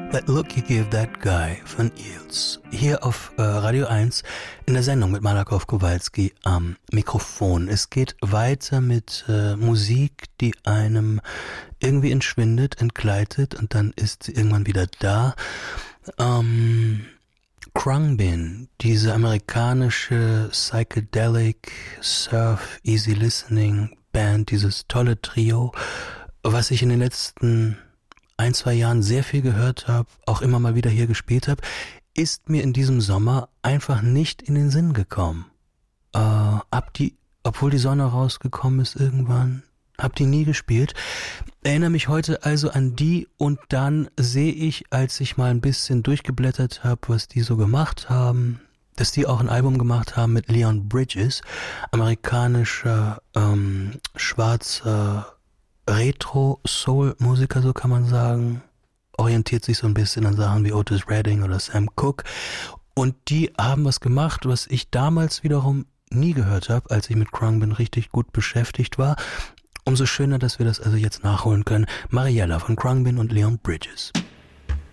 That Look You Give That Guy von Eels. Hier auf Radio 1 in der Sendung mit Malakoff Kowalski am Mikrofon. Es geht weiter mit Musik, die einem irgendwie entschwindet, entgleitet und dann ist sie irgendwann wieder da. Khruangbin, diese amerikanische Psychedelic Surf Easy Listening Band, dieses tolle Trio, was ich in den letzten 1-2 Jahren sehr viel gehört habe, auch immer mal wieder hier gespielt habe, ist mir in diesem Sommer einfach nicht in den Sinn gekommen. Obwohl die Sonne rausgekommen ist irgendwann, hab die nie gespielt. Erinnere mich heute also an die und dann sehe ich, als ich mal ein bisschen durchgeblättert habe, was die so gemacht haben, dass die auch ein Album gemacht haben mit Leon Bridges, amerikanischer, schwarzer Retro-Soul-Musiker, so kann man sagen, orientiert sich so ein bisschen an Sachen wie Otis Redding oder Sam Cooke. Und die haben was gemacht, was ich damals wiederum nie gehört habe, als ich mit Khruangbin richtig gut beschäftigt war. Umso schöner, dass wir das also jetzt nachholen können. Mariella von Khruangbin und Leon Bridges.